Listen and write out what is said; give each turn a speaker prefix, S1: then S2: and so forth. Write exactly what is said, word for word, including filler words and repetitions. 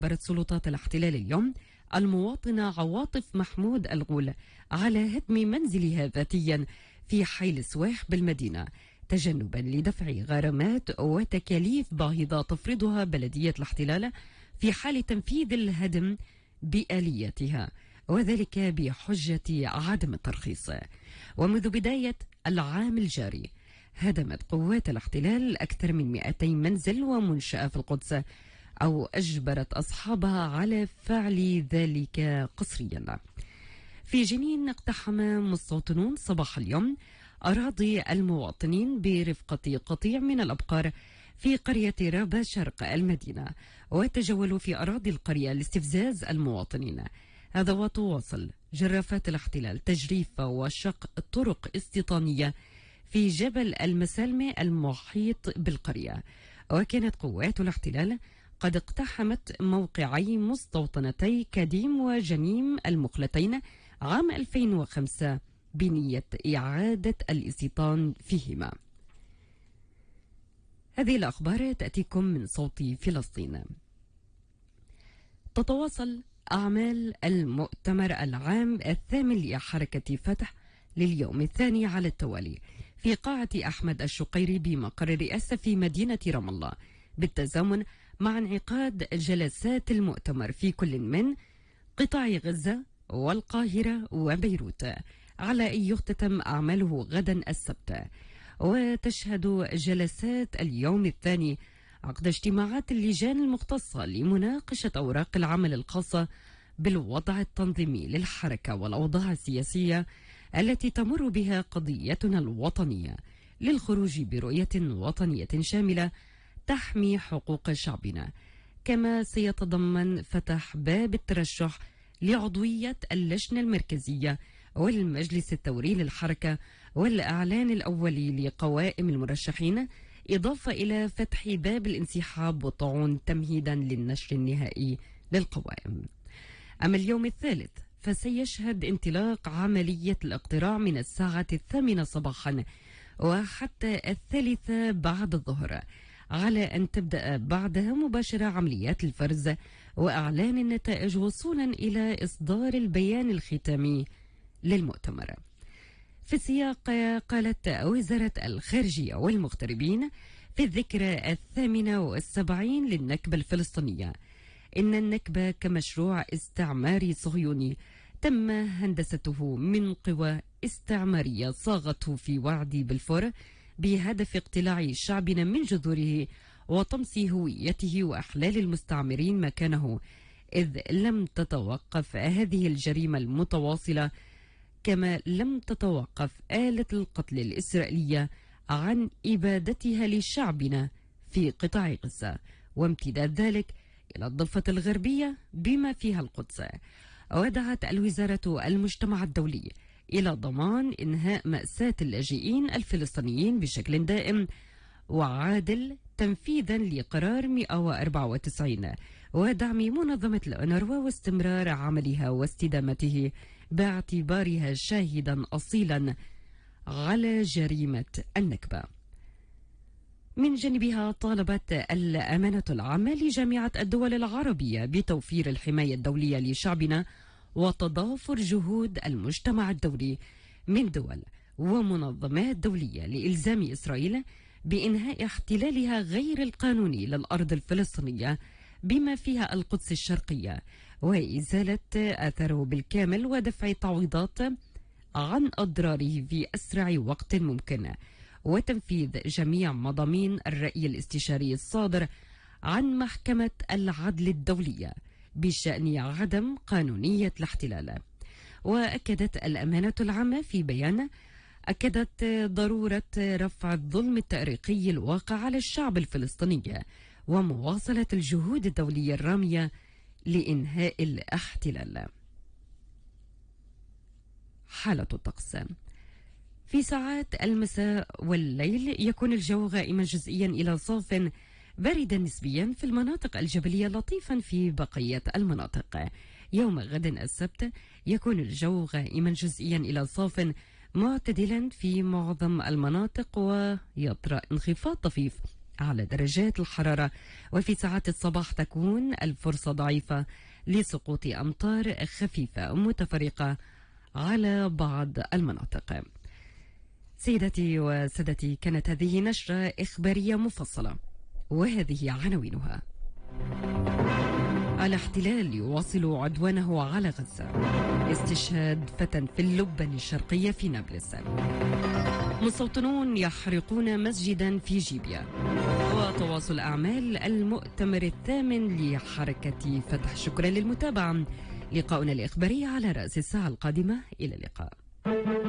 S1: أجبرت سلطات الاحتلال اليوم المواطنة عواطف محمود الغول على هدم منزلها ذاتيا في حي السواح بالمدينة، تجنبا لدفع غرامات وتكاليف باهظة تفرضها بلدية الاحتلال في حال تنفيذ الهدم بآلياتها، وذلك بحجة عدم الترخيص. ومنذ بداية العام الجاري هدمت قوات الاحتلال أكثر من مئتين منزل ومنشأة في القدس، أو أجبرت أصحابها على فعل ذلك قسريا. في جنين اقتحم مستوطنون صباح اليوم أراضي المواطنين برفقة قطيع من الأبقار في قرية رابا شرق المدينة، وتجولوا في أراضي القرية لاستفزاز المواطنين. هذا وتواصل جرافات الاحتلال تجريف وشق طرق استيطانية في جبل المسالمة المحيط بالقرية. وكانت قوات الاحتلال قد اقتحمت موقعي مستوطنتي كديم وجنيم المخلتين عام ألفين وخمسة بنية إعادة الاستيطان فيهما. هذه الأخبار تأتيكم من صوت فلسطين. تتواصل أعمال المؤتمر العام الثامن لحركة فتح لليوم الثاني على التوالي في قاعة أحمد الشقيري بمقر الرئاسة في مدينة رام الله، بالتزامن مع انعقاد جلسات المؤتمر في كل من قطاع غزة والقاهرة وبيروت، على أن يختتم أعماله غدا السبت. وتشهد جلسات اليوم الثاني عقد اجتماعات اللجان المختصة لمناقشة أوراق العمل الخاصة بالوضع التنظيمي للحركة والأوضاع السياسية التي تمر بها قضيتنا الوطنية، للخروج برؤية وطنية شاملة تحمي حقوق شعبنا. كما سيتضمن فتح باب الترشح لعضوية اللجنة المركزية والمجلس الثوري للحركة والإعلان الأولي لقوائم المرشحين، إضافة إلى فتح باب الانسحاب والطعون تمهيدا للنشر النهائي للقوائم. أما اليوم الثالث فسيشهد انطلاق عملية الاقتراع من الساعة الثامنة صباحا وحتى الثالثة بعد الظهر، على أن تبدأ بعدها مباشرة عمليات الفرز وإعلان النتائج وصولا إلى إصدار البيان الختامي للمؤتمر. في السياق قالت وزارة الخارجية والمغتربين في الذكرى الثامنة والسبعين للنكبة الفلسطينية إن النكبة كمشروع استعماري صهيوني تم هندسته من قوى استعمارية صاغته في وعد بلفور بهدف اقتلاع شعبنا من جذوره وطمس هويته وأحلال المستعمرين مكانه، إذ لم تتوقف هذه الجريمة المتواصلة، كما لم تتوقف آلة القتل الإسرائيلية عن إبادتها لشعبنا في قطاع غزة وامتداد ذلك إلى الضفة الغربية بما فيها القدس. ودعت الوزارة المجتمع الدولي إلى ضمان إنهاء مأساة اللاجئين الفلسطينيين بشكل دائم وعادل تنفيذا لقرار مئة وأربعة وتسعين، ودعم منظمة الأونروا واستمرار عملها واستدامته باعتبارها شاهدا أصيلا على جريمة النكبة. من جانبها طالبت الأمانة العامة لجامعة الدول العربية بتوفير الحماية الدولية لشعبنا وتضافر جهود المجتمع الدولي من دول ومنظمات دولية لإلزام إسرائيل بإنهاء احتلالها غير القانوني للأرض الفلسطينية بما فيها القدس الشرقية، وإزالة أثره بالكامل ودفع تعويضات عن أضراره في أسرع وقت ممكن، وتنفيذ جميع مضامين الرأي الاستشاري الصادر عن محكمة العدل الدولية بشأن عدم قانونية الاحتلال. وأكدت الأمانة العامة في بيان أكدت ضرورة رفع الظلم التاريخي الواقع على الشعب الفلسطيني ومواصلة الجهود الدولية الرامية لإنهاء الاحتلال. حالة الطقس في ساعات المساء والليل يكون الجو غائما جزئيا إلى صاف باردا نسبيا في المناطق الجبلية لطيفا في بقية المناطق. يوم غد السبت يكون الجو غائما جزئيا إلى صاف معتدلا في معظم المناطق ويطرأ انخفاض طفيف على درجات الحرارة، وفي ساعات الصباح تكون الفرصة ضعيفة لسقوط أمطار خفيفة متفرقة على بعض المناطق. سيدتي وسادتي، كانت هذه نشرة إخبارية مفصلة وهذه عناوينها. الاحتلال يواصل عدوانه على غزة. استشهاد فتى في اللبنة الشرقية في نابلس. مستوطنون يحرقون مسجدا في جيبيا. وتواصل أعمال المؤتمر الثامن لحركة فتح. شكرا للمتابعة. لقاؤنا الإخباري على رأس الساعة القادمة. إلى اللقاء.